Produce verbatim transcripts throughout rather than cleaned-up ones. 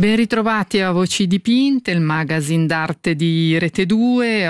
Ben ritrovati a Voci Dipinte, il magazine d'arte di Rete due.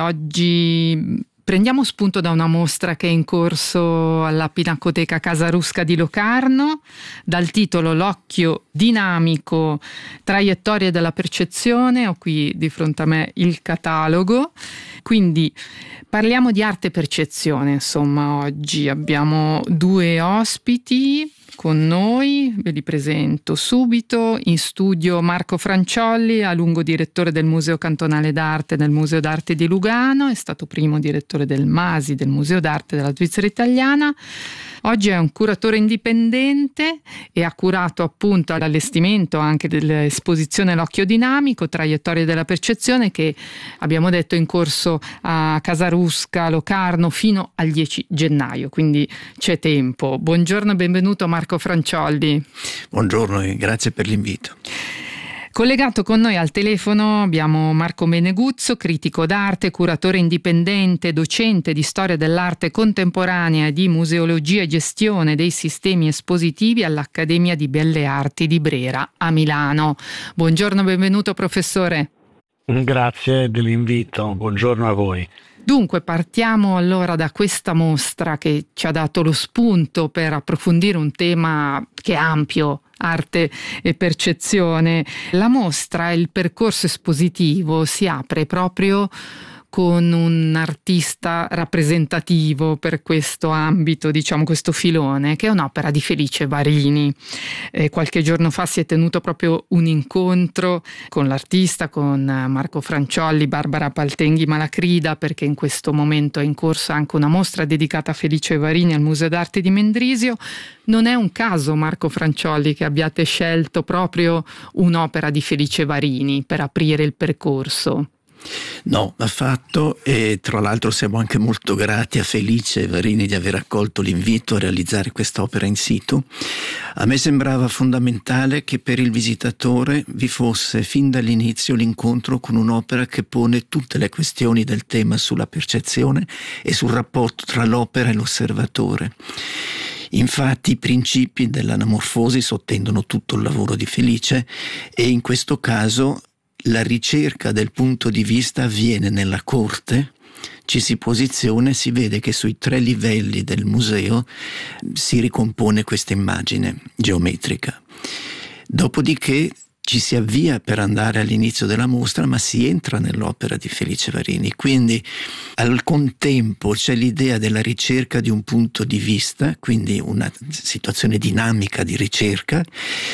Oggi prendiamo spunto da una mostra che è in corso alla Pinacoteca Casa Rusca di Locarno, dal titolo L'occhio dinamico, traiettorie della percezione. Ho qui di fronte a me il catalogo. Quindi parliamo di arte e percezione, insomma. Oggi abbiamo due ospiti con noi, ve li presento subito. In studio Marco Franciolli, a lungo direttore del Museo Cantonale d'Arte del Museo d'Arte di Lugano, è stato primo direttore del MASI, del Museo d'Arte della Svizzera Italiana. Oggi è un curatore indipendente e ha curato appunto l'allestimento anche dell'esposizione L'occhio dinamico, traiettorie della percezione, che abbiamo detto è in corso a Casa Rusca, Locarno, fino al dieci gennaio, quindi c'è tempo. Buongiorno e benvenuto Marco Franciolli. Buongiorno e grazie per l'invito. Collegato con noi al telefono abbiamo Marco Meneguzzo, critico d'arte, curatore indipendente, docente di storia dell'arte contemporanea e di museologia e gestione dei sistemi espositivi all'Accademia di Belle Arti di Brera a Milano. Buongiorno, benvenuto professore. Grazie dell'invito, buongiorno a voi. Dunque partiamo allora da questa mostra che ci ha dato lo spunto per approfondire un tema che è ampio, arte e percezione. La mostra, il percorso espositivo, si apre proprio con un artista rappresentativo per questo ambito, diciamo questo filone, che è un'opera di Felice Varini. Eh, qualche giorno fa si è tenuto proprio un incontro con l'artista, con Marco Franciolli, Barbara Paltenghi Malacrida, perché in questo momento è in corso anche una mostra dedicata a Felice Varini al Museo d'Arte di Mendrisio. Non è un caso, Marco Franciolli, che abbiate scelto proprio un'opera di Felice Varini per aprire il percorso. No, affatto, e tra l'altro siamo anche molto grati a Felice Varini di aver accolto l'invito a realizzare quest'opera in situ. A me sembrava fondamentale che per il visitatore vi fosse fin dall'inizio l'incontro con un'opera che pone tutte le questioni del tema sulla percezione e sul rapporto tra l'opera e l'osservatore. Infatti i principi dell'anamorfosi sottendono tutto il lavoro di Felice e in questo caso la ricerca del punto di vista avviene nella corte, ci si posiziona e si vede che sui tre livelli del museo si ricompone questa immagine geometrica. Dopodiché ci si avvia per andare all'inizio della mostra, ma si entra nell'opera di Felice Varini. Quindi al contempo c'è l'idea della ricerca di un punto di vista, quindi una situazione dinamica di ricerca,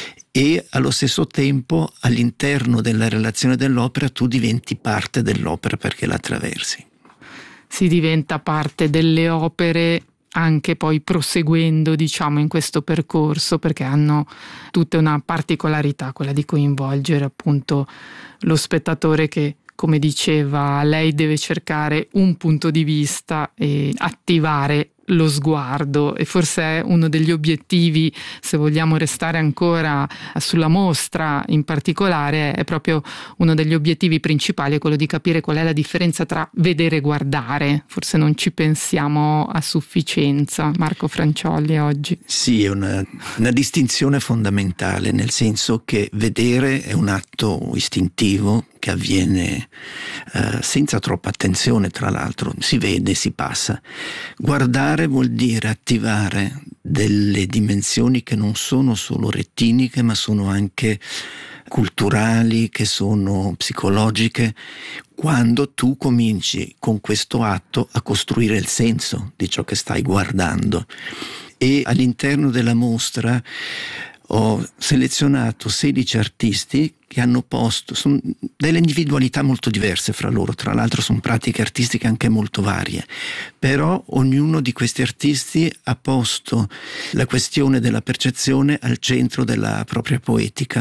e allo stesso tempo all'interno della relazione dell'opera tu diventi parte dell'opera perché la attraversi. Si diventa parte delle opere anche poi proseguendo, diciamo, in questo percorso, perché hanno tutta una particolarità, quella di coinvolgere appunto lo spettatore che, come diceva lei, deve cercare un punto di vista e attivare lo sguardo, e forse è uno degli obiettivi, se vogliamo restare ancora sulla mostra in particolare, è proprio uno degli obiettivi principali, è quello di capire qual è la differenza tra vedere e guardare. Forse non ci pensiamo a sufficienza, Marco Franciolli, oggi. Sì, è una, una distinzione fondamentale, nel senso che vedere è un atto istintivo che avviene eh, senza troppa attenzione, tra l'altro, si vede, si passa. Guardare vuol dire attivare delle dimensioni che non sono solo rettiniche, ma sono anche culturali, che sono psicologiche, quando tu cominci con questo atto a costruire il senso di ciò che stai guardando. E all'interno della mostra ho selezionato sedici artisti che hanno posto, sono delle individualità molto diverse fra loro, tra l'altro sono pratiche artistiche anche molto varie, però ognuno di questi artisti ha posto la questione della percezione al centro della propria poetica.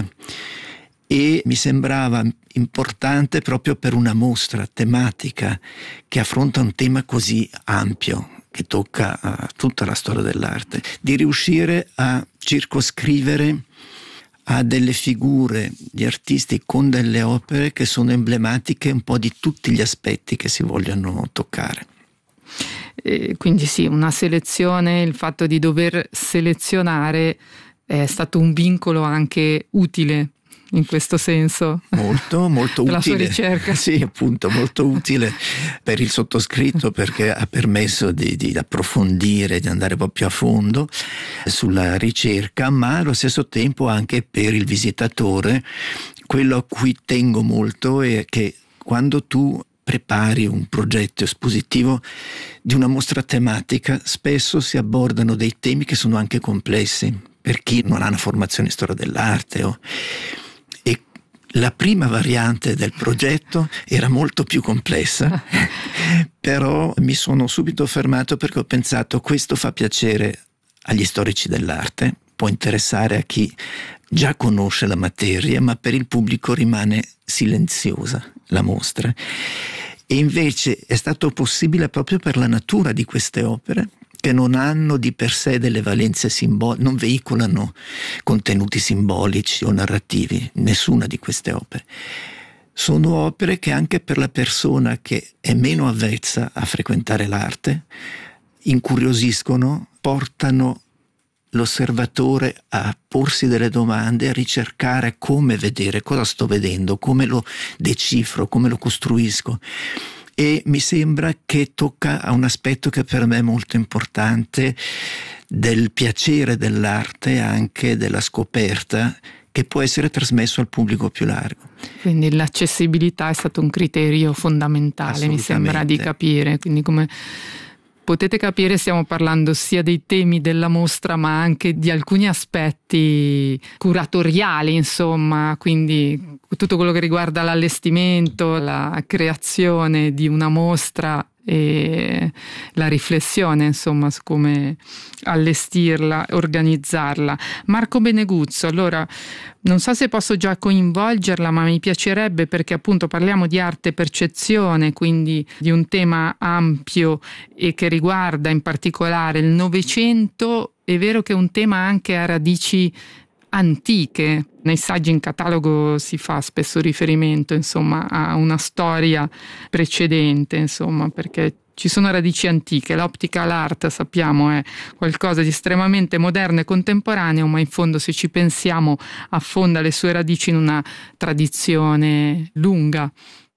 E mi sembrava importante, proprio per una mostra tematica che affronta un tema così ampio, che tocca uh, tutta la storia dell'arte, di riuscire a circoscrivere a delle figure di artisti con delle opere che sono emblematiche un po' di tutti gli aspetti che si vogliono toccare. E quindi sì, una selezione, il fatto di dover selezionare è stato un vincolo anche utile, in questo senso. Molto, molto utile. La sua ricerca. Sì, appunto, molto utile per il sottoscritto, perché ha permesso di, di approfondire, di andare un po' più a fondo sulla ricerca, ma allo stesso tempo anche per il visitatore. Quello a cui tengo molto è che quando tu prepari un progetto espositivo di una mostra tematica, spesso si abbordano dei temi che sono anche complessi per chi non ha una formazione in storia dell'arte. O... e la prima variante del progetto era molto più complessa, però mi sono subito fermato perché ho pensato: questo fa piacere agli storici dell'arte, può interessare a chi già conosce la materia, ma per il pubblico rimane silenziosa la mostra. E invece è stato possibile proprio per la natura di queste opere, che non hanno di per sé delle valenze simboliche, non veicolano contenuti simbolici o narrativi, nessuna di queste opere. Sono opere che anche per la persona che è meno avvezza a frequentare l'arte incuriosiscono, portano l'osservatore a porsi delle domande, a ricercare come vedere, cosa sto vedendo, come lo decifro, come lo costruisco. E mi sembra che tocca a un aspetto che per me è molto importante del piacere dell'arte, anche della scoperta, che può essere trasmesso al pubblico più largo. Quindi l'accessibilità è stato un criterio fondamentale, mi sembra di capire. Quindi, come potete capire, stiamo parlando sia dei temi della mostra, ma anche di alcuni aspetti curatoriali, insomma, quindi tutto quello che riguarda l'allestimento, la creazione di una mostra e la riflessione, insomma, su come allestirla, organizzarla. Marco Beneguzzo, allora, non so se posso già coinvolgerla, ma mi piacerebbe, perché appunto parliamo di arte e percezione, quindi di un tema ampio e che riguarda in particolare il Novecento. È vero che è un tema anche a radici antiche. Nei saggi in catalogo si fa spesso riferimento, insomma, a una storia precedente, insomma, perché ci sono radici antiche. L'optical art, sappiamo, è qualcosa di estremamente moderno e contemporaneo, ma in fondo, se ci pensiamo, affonda le sue radici in una tradizione lunga.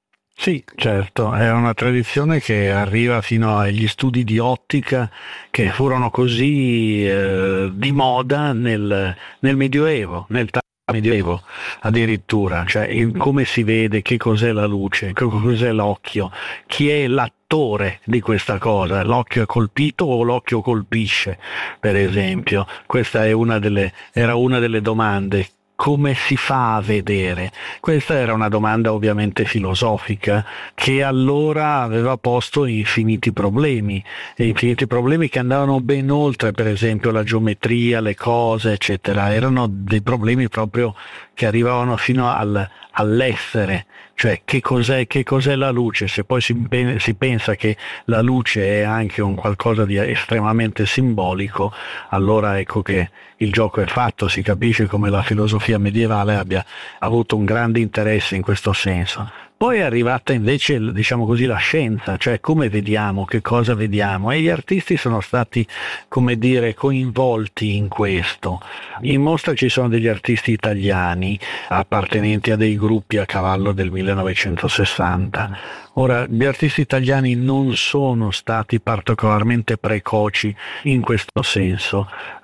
Sì, certo, è una tradizione che arriva fino agli studi di ottica, che furono così eh, di moda nel, nel Medioevo, nel Medioevo addirittura, cioè in come si vede, che cos'è la luce, che cos'è l'occhio, chi è l'attore di questa cosa, l'occhio è colpito o l'occhio colpisce, per esempio. Questa è una delle, era una delle domande. Come si fa a vedere? Questa era una domanda ovviamente filosofica, che allora aveva posto infiniti problemi, e infiniti problemi che andavano ben oltre, per esempio, la geometria, le cose, eccetera. Erano dei problemi proprio che arrivavano fino al, all'essere, cioè che cos'è, che cos'è la luce. Se poi si, si pensa che la luce è anche un qualcosa di estremamente simbolico, allora ecco che il gioco è fatto, si capisce come la filosofia medievale abbia avuto un grande interesse in questo senso. Poi è arrivata invece, diciamo così, la scienza, cioè come vediamo, che cosa vediamo, e gli artisti sono stati, come dire, coinvolti in questo. In mostra ci sono degli artisti italiani appartenenti a dei gruppi a cavallo del millenovecentosessanta. Ora, gli artisti italiani non sono stati particolarmente precoci in questo senso,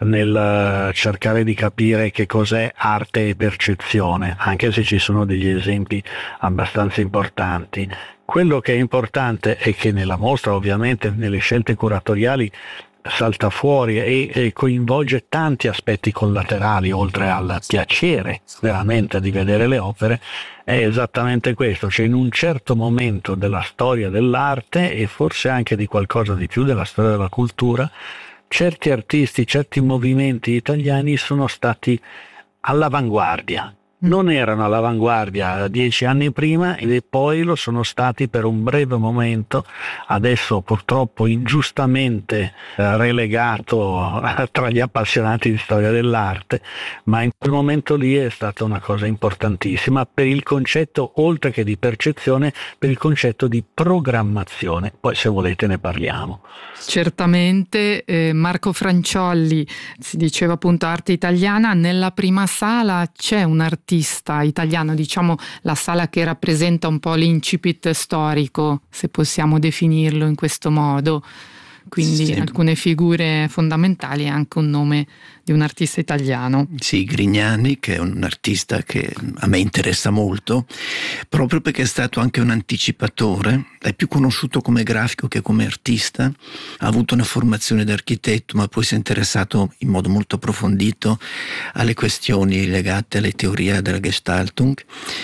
nel cercare di capire che cos'è arte e percezione, anche se ci sono degli esempi abbastanza importanti. Quello che è importante è che nella mostra, ovviamente, nelle scelte curatoriali, salta fuori e, e coinvolge tanti aspetti collaterali, oltre al piacere veramente di vedere le opere. È esattamente questo, cioè in un certo momento della storia dell'arte, e forse anche di qualcosa di più della storia della cultura, certi artisti, certi movimenti italiani sono stati all'avanguardia. Non erano all'avanguardia dieci anni prima e poi lo sono stati per un breve momento, adesso purtroppo ingiustamente eh, relegato tra gli appassionati di storia dell'arte, ma in quel momento lì è stata una cosa importantissima per il concetto, oltre che di percezione, per il concetto di programmazione. Poi se volete ne parliamo. Certamente. eh, Marco Franciolli, si diceva appunto arte italiana, nella prima sala c'è un artista artista italiano, diciamo la sala che rappresenta un po' l'incipit storico, se possiamo definirlo in questo modo. Quindi sì, alcune figure fondamentali e anche un nome di un artista italiano. Sì, Grignani, che è un artista che a me interessa molto, proprio perché è stato anche un anticipatore, è più conosciuto come grafico che come artista, ha avuto una formazione da architetto, ma poi si è interessato in modo molto approfondito alle questioni legate alle teorie della Gestaltung.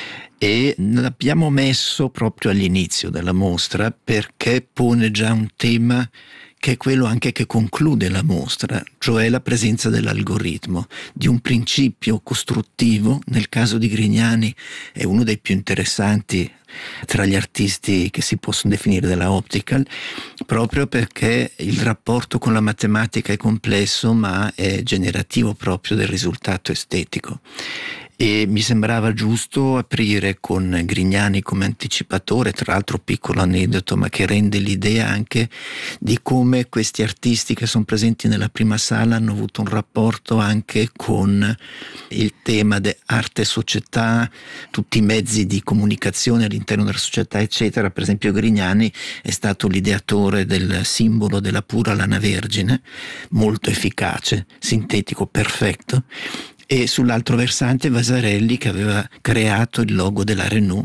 E l'abbiamo messo proprio all'inizio della mostra perché pone già un tema che è quello anche che conclude la mostra, cioè la presenza dell'algoritmo, di un principio costruttivo. Nel caso di Grignani è uno dei più interessanti tra gli artisti che si possono definire della optical, proprio perché il rapporto con la matematica è complesso, ma è generativo proprio del risultato estetico. E mi sembrava giusto aprire con Grignani come anticipatore, tra l'altro piccolo aneddoto, ma che rende l'idea anche di come questi artisti che sono presenti nella prima sala hanno avuto un rapporto anche con il tema di arte e società, tutti i mezzi di comunicazione all'interno della società, eccetera. Per esempio Grignani è stato l'ideatore del simbolo della pura lana vergine, molto efficace, sintetico, perfetto. E sull'altro versante Vasarely, che aveva creato il logo della Renault,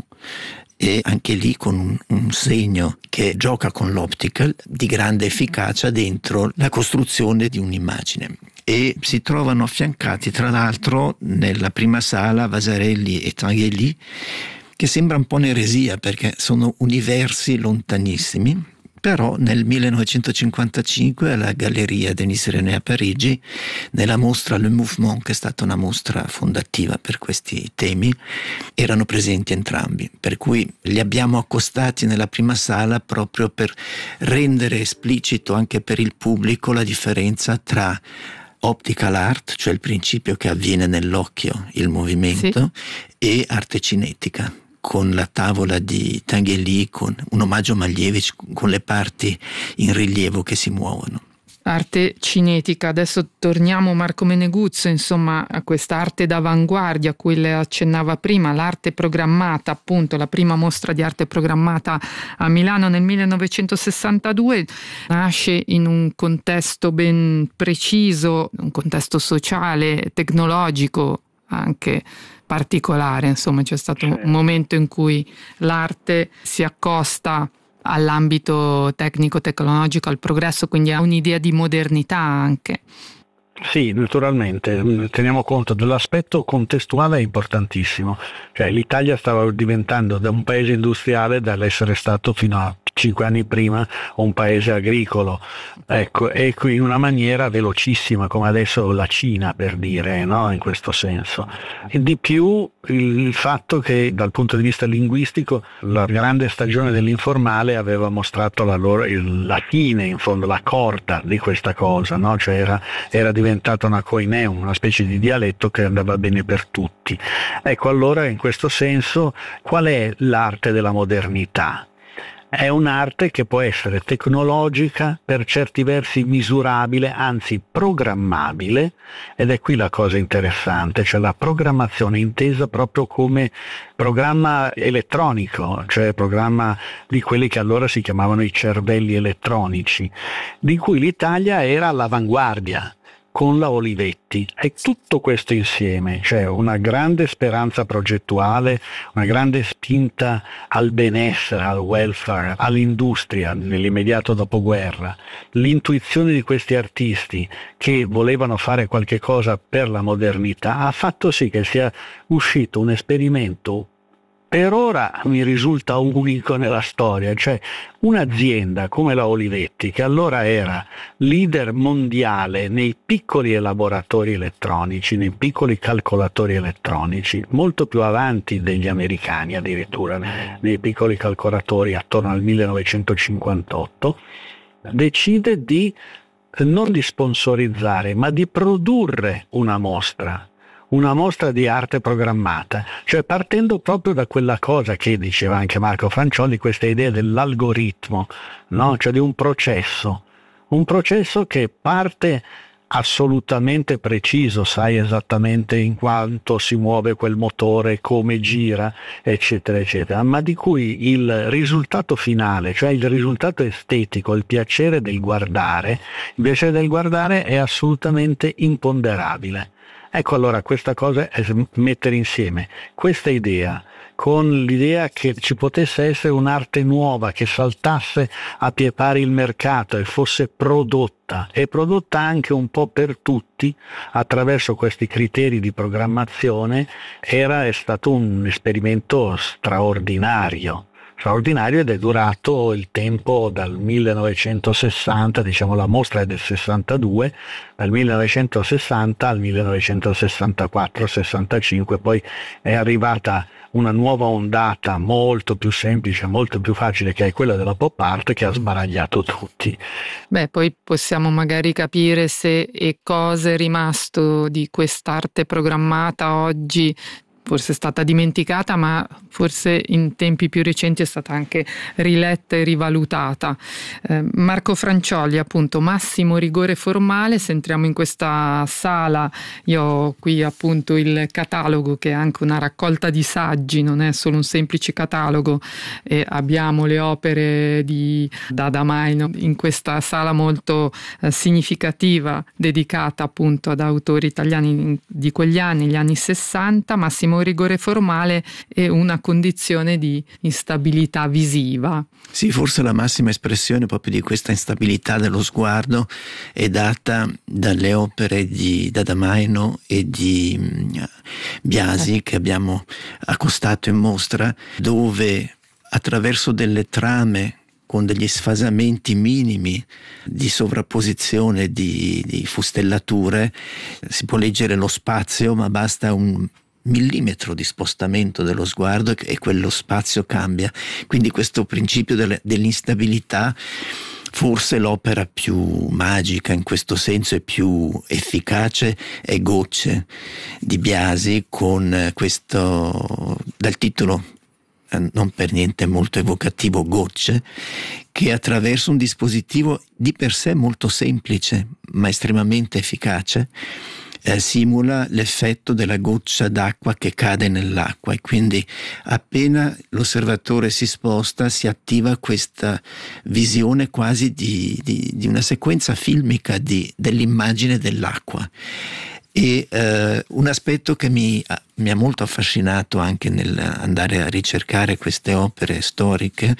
e anche lì con un, un segno che gioca con l'optical di grande efficacia dentro la costruzione di un'immagine. E si trovano affiancati tra l'altro nella prima sala Vasarely e Tinguely, che sembra un po' un'eresia perché sono universi lontanissimi. Però nel millenovecentocinquantacinque alla Galleria Denis René a Parigi, nella mostra Le Mouvement, che è stata una mostra fondativa per questi temi, erano presenti entrambi, per cui li abbiamo accostati nella prima sala proprio per rendere esplicito anche per il pubblico la differenza tra optical art, cioè il principio che avviene nell'occhio, il movimento, sì, e arte cinetica, con la tavola di Tinguely, con un omaggio a Malevich, con le parti in rilievo che si muovono. Arte cinetica, adesso torniamo Marco Meneguzzo, insomma, a questa arte d'avanguardia a cui le accennava prima, l'arte programmata, appunto la prima mostra di arte programmata a Milano nel millenovecentosessantadue, nasce in un contesto ben preciso, un contesto sociale, tecnologico anche particolare, insomma c'è stato un momento in cui l'arte si accosta all'ambito tecnico-tecnologico, al progresso, quindi ha un'idea di modernità anche. Sì, naturalmente, teniamo conto dell'aspetto contestuale, è importantissimo, cioè l'Italia stava diventando da un paese industriale dall'essere stato fino a cinque anni prima un paese agricolo, ecco, e qui in una maniera velocissima, come adesso la Cina, per dire, no? In questo senso. E di più il, il fatto che dal punto di vista linguistico la grande stagione dell'informale aveva mostrato la loro, il, la fine, in fondo, la corda di questa cosa, no? Cioè era, era diventata una koineum, una specie di dialetto che andava bene per tutti. Ecco, allora in questo senso qual è l'arte della modernità? È un'arte che può essere tecnologica, per certi versi misurabile, anzi programmabile, ed è qui la cosa interessante, cioè la programmazione intesa proprio come programma elettronico, cioè programma di quelli che allora si chiamavano i cervelli elettronici, di cui l'Italia era all'avanguardia con la Olivetti. E tutto questo insieme, cioè una grande speranza progettuale, una grande spinta al benessere, al welfare, all'industria nell'immediato dopoguerra, l'intuizione di questi artisti che volevano fare qualche cosa per la modernità, ha fatto sì che sia uscito un esperimento per ora mi risulta unico nella storia, cioè un'azienda come la Olivetti, che allora era leader mondiale nei piccoli elaboratori elettronici, nei piccoli calcolatori elettronici, molto più avanti degli americani addirittura, nei piccoli calcolatori attorno al millenovecentocinquantotto, decide di non di sponsorizzare, ma di produrre una mostra. Una mostra di arte programmata, cioè partendo proprio da quella cosa che diceva anche Marco Fanciolli, questa idea dell'algoritmo, no? Cioè di un processo, un processo che parte assolutamente preciso, sai esattamente in quanto si muove quel motore, come gira, eccetera eccetera, ma di cui il risultato finale, cioè il risultato estetico, il piacere del guardare, il piacere del guardare è assolutamente imponderabile. Ecco, allora questa cosa è mettere insieme questa idea con l'idea che ci potesse essere un'arte nuova che saltasse a pie pari il mercato e fosse prodotta, e prodotta anche un po' per tutti attraverso questi criteri di programmazione. Era è stato un esperimento straordinario. straordinario ed è durato il tempo dal millenovecentosessanta, diciamo la mostra è del sessantadue, dal millenovecentosessanta al millenovecentosessantaquattro sessantacinque, poi è arrivata una nuova ondata molto più semplice, molto più facile, che è quella della pop art, che ha sbaragliato tutti. Beh, poi possiamo magari capire se e cosa è rimasto di quest'arte programmata oggi. Forse è stata dimenticata, ma forse in tempi più recenti è stata anche riletta e rivalutata. Eh, Marco Francioli, appunto, massimo rigore formale. Se entriamo in questa sala, io ho qui appunto il catalogo, che è anche una raccolta di saggi, non è solo un semplice catalogo, e abbiamo le opere di Dada Maino in questa sala molto eh, significativa, dedicata appunto ad autori italiani di quegli anni, gli anni sessanta. Massimo rigore formale e una condizione di instabilità visiva. Sì, forse la massima espressione proprio di questa instabilità dello sguardo è data dalle opere di Dada Maino e di Biasi, eh. che abbiamo accostato in mostra, dove attraverso delle trame con degli sfasamenti minimi di sovrapposizione di, di fustellature si può leggere lo spazio, ma basta un millimetro di spostamento dello sguardo e quello spazio cambia. Quindi questo principio delle, dell'instabilità, forse l'opera più magica in questo senso e più efficace è Gocce di Biasi, con questo, dal titolo non per niente molto evocativo, Gocce, che attraverso un dispositivo di per sé molto semplice ma estremamente efficace Eh, simula l'effetto della goccia d'acqua che cade nell'acqua, e quindi appena l'osservatore si sposta si attiva questa visione quasi di, di, di una sequenza filmica di, dell'immagine dell'acqua. E eh, un aspetto che mi, mi ha molto affascinato anche nell'andare a ricercare queste opere storiche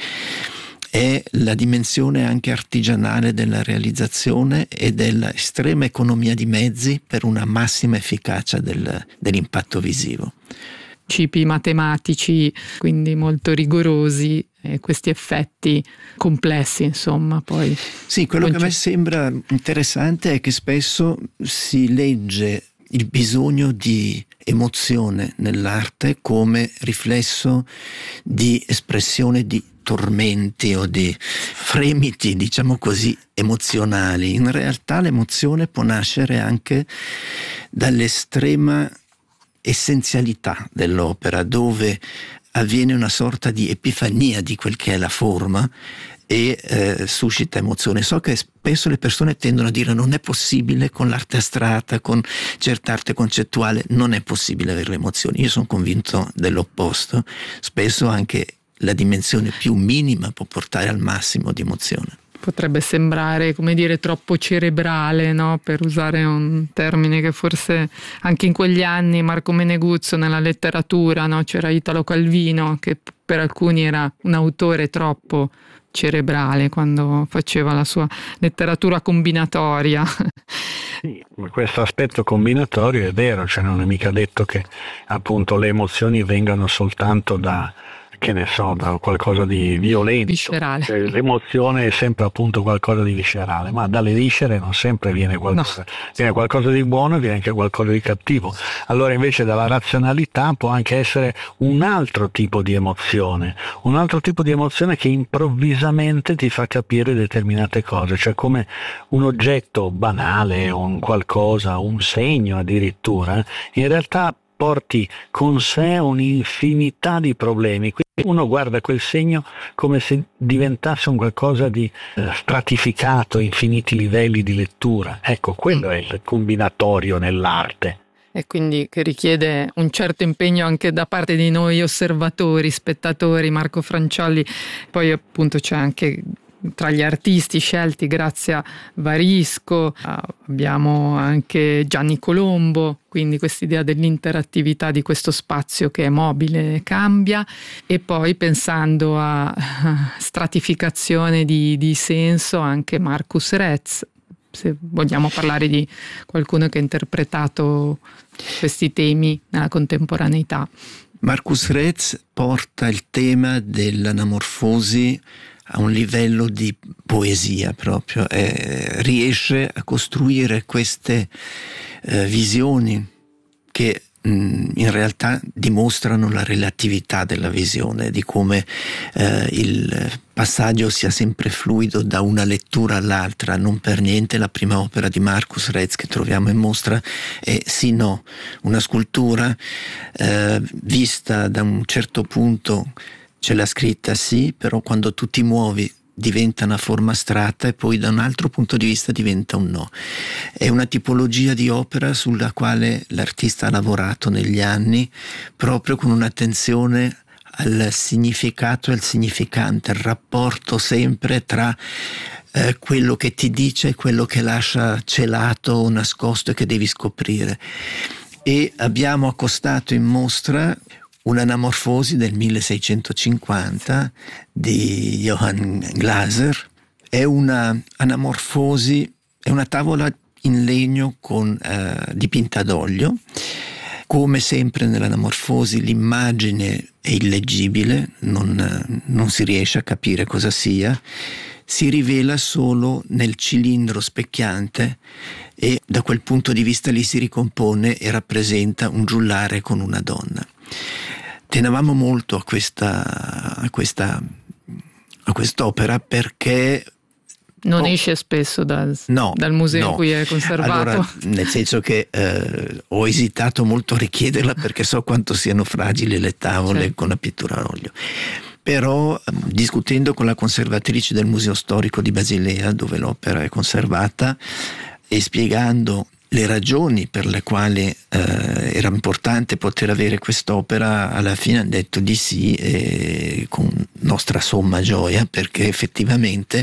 è la dimensione anche artigianale della realizzazione e dell'estrema economia di mezzi per una massima efficacia del, dell'impatto visivo. Principi matematici, quindi molto rigorosi, e questi effetti complessi, insomma. Poi sì, quello che a me sembra interessante è che spesso si legge il bisogno di emozione nell'arte come riflesso di espressione di tormenti o di fremiti, diciamo così, emozionali. In realtà l'emozione può nascere anche dall'estrema essenzialità dell'opera, dove avviene una sorta di epifania di quel che è la forma e eh, suscita emozione. So che spesso le persone tendono a dire non è possibile con l'arte astratta, con certa arte concettuale, non è possibile avere le emozioni. Io sono convinto dell'opposto. Spesso anche la dimensione più minima può portare al massimo di emozione. Potrebbe sembrare, come dire, troppo cerebrale, no? Per usare un termine che forse anche in quegli anni Marco Meneguzzo nella letteratura, no? C'era Italo Calvino che per alcuni era un autore troppo cerebrale quando faceva la sua letteratura combinatoria. Sì, questo aspetto combinatorio è vero, cioè non è mica detto che appunto le emozioni vengano soltanto da, che ne so, da qualcosa di violento. Viscerale. Cioè, l'emozione è sempre appunto qualcosa di viscerale, ma dalle viscere non sempre viene qualcosa, no. Viene qualcosa di buono e viene anche qualcosa di cattivo. Allora invece dalla razionalità può anche essere un altro tipo di emozione, un altro tipo di emozione che improvvisamente ti fa capire determinate cose, cioè come un oggetto banale, un qualcosa, un segno addirittura, in realtà porti con sé un'infinità di problemi. Quindi uno guarda quel segno come se diventasse un qualcosa di eh, stratificato, infiniti livelli di lettura. Ecco, quello è il combinatorio nell'arte. E quindi che richiede un certo impegno anche da parte di noi osservatori, spettatori. Marco Franciolli, poi appunto c'è anche tra gli artisti scelti Grazia Varisco, abbiamo anche Gianni Colombo, quindi quest'idea dell'interattività di questo spazio che è mobile, cambia, e poi pensando a stratificazione di, di senso anche Marcus Retz, se vogliamo parlare di qualcuno che ha interpretato questi temi nella contemporaneità. Marcus Retz porta il tema dell'anamorfosi a un livello di poesia proprio, eh, riesce a costruire queste eh, visioni che mh, in realtà dimostrano la relatività della visione, di come eh, il passaggio sia sempre fluido da una lettura all'altra. Non per niente la prima opera di Marcus Retz che troviamo in mostra è Sì No, una scultura eh, vista da un certo punto. C'è la scritta sì, però quando tu ti muovi diventa una forma astratta e poi da un altro punto di vista diventa un no. È una tipologia di opera sulla quale l'artista ha lavorato negli anni, proprio con un'attenzione al significato e al significante, il rapporto sempre tra eh, quello che ti dice e quello che lascia celato o nascosto e che devi scoprire. E abbiamo accostato in mostra un'anamorfosi del milleseicentocinquanta di Johann Glaser. È una anamorfosi, è una tavola in legno con eh, dipinta d'olio. Come sempre nell'anamorfosi l'immagine è illeggibile, non, non si riesce a capire cosa sia, si rivela solo nel cilindro specchiante e da quel punto di vista lì si ricompone e rappresenta un giullare con una donna. Tenevamo molto a questa, a questa, a quest'opera perché non oh, esce spesso dal, no, dal museo no. in cui è conservato. Allora, nel senso che eh, ho esitato molto a richiederla perché so quanto siano fragili le tavole certo. con la pittura a olio. Però discutendo con la conservatrice del Museo Storico di Basilea, dove l'opera è conservata, e spiegando le ragioni per le quali eh, era importante poter avere quest'opera, alla fine hanno detto di sì, e con nostra somma gioia, perché effettivamente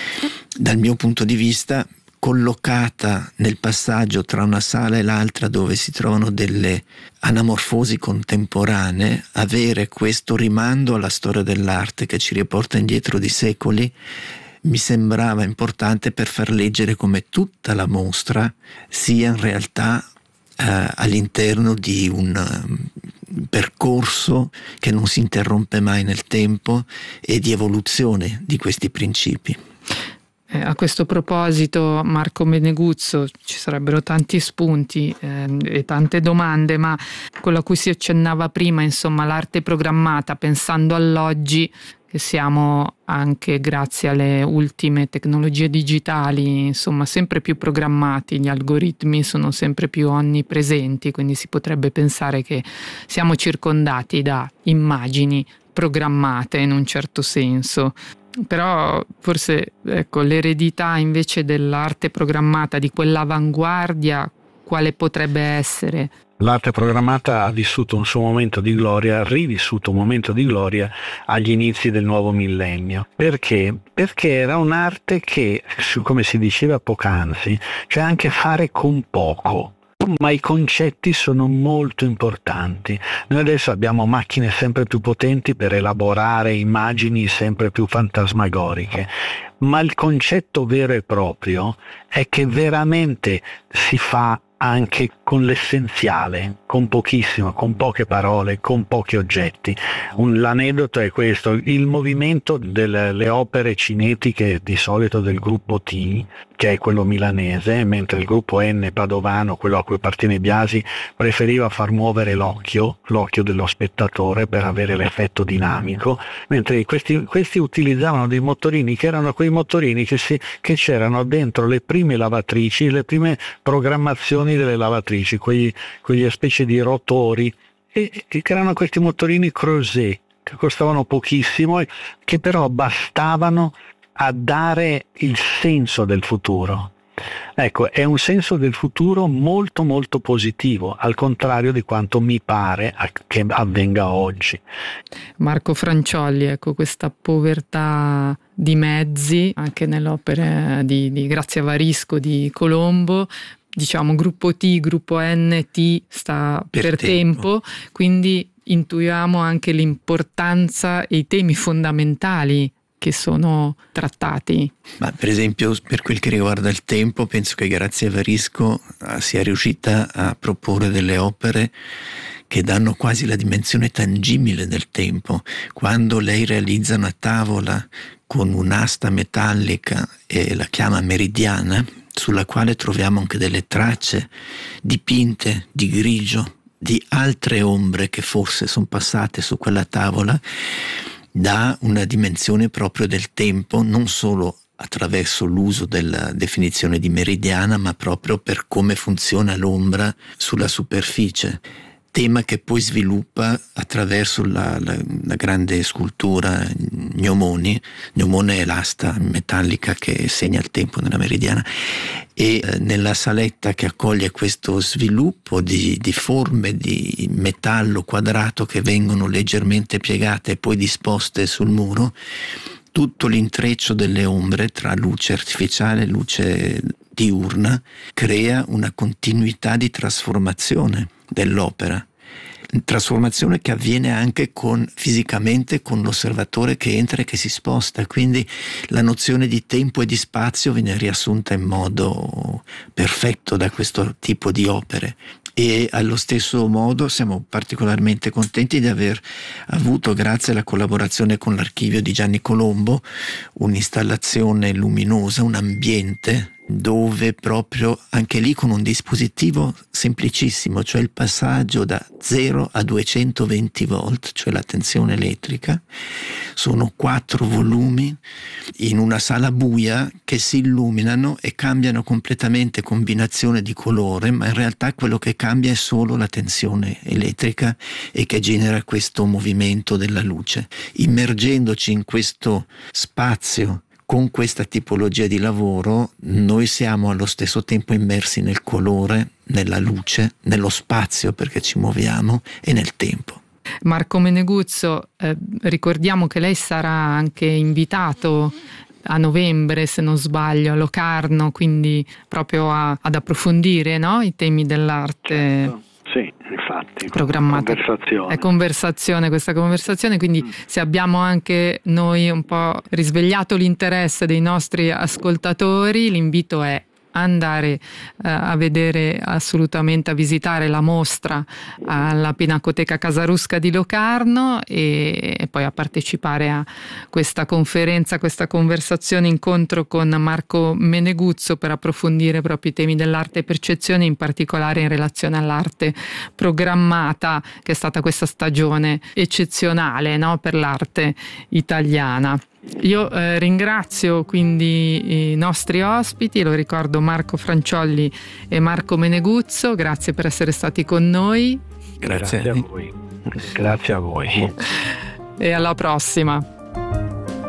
dal mio punto di vista, collocata nel passaggio tra una sala e l'altra dove si trovano delle anamorfosi contemporanee, avere questo rimando alla storia dell'arte che ci riporta indietro di secoli mi sembrava importante per far leggere come tutta la mostra sia in realtà eh, all'interno di un um, percorso che non si interrompe mai nel tempo e di evoluzione di questi principi. Eh, a questo proposito, Marco Meneguzzo, ci sarebbero tanti spunti eh, e tante domande, ma quello a cui si accennava prima, insomma, l'arte programmata, pensando all'oggi, che siamo anche grazie alle ultime tecnologie digitali, insomma, sempre più programmati, gli algoritmi sono sempre più onnipresenti, quindi si potrebbe pensare che siamo circondati da immagini programmate in un certo senso. Però forse ecco, l'eredità invece dell'arte programmata, di quell'avanguardia, quale potrebbe essere? L'arte programmata ha vissuto un suo momento di gloria, ha rivissuto un momento di gloria agli inizi del nuovo millennio. Perché? Perché era un'arte che, come si diceva poc'anzi, cioè anche fare con poco. Ma i concetti sono molto importanti. Noi adesso abbiamo macchine sempre più potenti per elaborare immagini sempre più fantasmagoriche, ma il concetto vero e proprio è che veramente si fa anche con l'essenziale, con pochissimo, con poche parole, con pochi oggetti. Un, l'aneddoto è questo: il movimento delle opere cinetiche di solito del gruppo T, che è quello milanese, mentre il gruppo N padovano, quello a cui appartiene Biasi, preferiva far muovere l'occhio, l'occhio dello spettatore per avere l'effetto dinamico, mentre questi, questi utilizzavano dei motorini che erano quei motorini che, si, che c'erano dentro le prime lavatrici, le prime programmazioni motorini delle lavatrici, quegli, quegli specie di rotori, e, che erano questi motorini Creuset, che costavano pochissimo e che però bastavano a dare il senso del futuro. Ecco, è un senso del futuro molto molto positivo, al contrario di quanto mi pare che avvenga oggi. Marco Franciolli, ecco, questa povertà di mezzi anche nelle opere di, di Grazia Varisco, di Colombo, diciamo gruppo T, gruppo N T sta per, per tempo. tempo, quindi intuiamo anche l'importanza e i temi fondamentali che sono trattati. Ma per esempio, per quel che riguarda il tempo, penso che Grazia Varisco sia riuscita a proporre delle opere che danno quasi la dimensione tangibile del tempo. Quando lei realizza una tavola con un'asta metallica e la chiama meridiana, sulla quale troviamo anche delle tracce dipinte di grigio, di altre ombre che forse sono passate su quella tavola, dà una dimensione proprio del tempo, non solo attraverso l'uso della definizione di meridiana, ma proprio per come funziona l'ombra sulla superficie. Tema che poi sviluppa attraverso la, la, la grande scultura Gnomoni. Gnomone è l'asta metallica che segna il tempo nella meridiana, e eh, nella saletta che accoglie questo sviluppo di, di forme di metallo quadrato che vengono leggermente piegate e poi disposte sul muro, tutto l'intreccio delle ombre tra luce artificiale e luce diurna crea una continuità di trasformazione dell'opera, trasformazione che avviene anche con, fisicamente con l'osservatore che entra e che si sposta, quindi la nozione di tempo e di spazio viene riassunta in modo perfetto da questo tipo di opere. E allo stesso modo siamo particolarmente contenti di aver avuto, grazie alla collaborazione con l'Archivio di Gianni Colombo, un'installazione luminosa, un ambiente dove proprio anche lì con un dispositivo semplicissimo, cioè il passaggio da zero a duecentoventi volt, cioè la tensione elettrica, sono quattro volumi in una sala buia che si illuminano e cambiano completamente combinazione di colore, ma in realtà quello che cambia è solo la tensione elettrica e che genera questo movimento della luce. Immergendoci in questo spazio con questa tipologia di lavoro, noi siamo allo stesso tempo immersi nel colore, nella luce, nello spazio perché ci muoviamo e nel tempo. Marco Meneguzzo, eh, ricordiamo che lei sarà anche invitato a novembre, se non sbaglio, a Locarno, quindi proprio a, ad approfondire, no? I temi dell'arte. Certo. Sì, infatti, programmata. Conversazione. È conversazione, questa conversazione, quindi mm. se abbiamo anche noi un po' risvegliato l'interesse dei nostri ascoltatori, l'invito è andare eh, a vedere, assolutamente a visitare la mostra alla Pinacoteca Casarusca di Locarno e, e poi a partecipare a questa conferenza, questa conversazione, incontro con Marco Meneguzzo per approfondire proprio i temi dell'arte e percezione, in particolare in relazione all'arte programmata, che è stata questa stagione eccezionale, no, per l'arte italiana. Io eh, ringrazio quindi i nostri ospiti, lo ricordo, Marco Franciolli e Marco Meneguzzo, grazie per essere stati con noi. Grazie, grazie a voi. Grazie a voi. E alla prossima.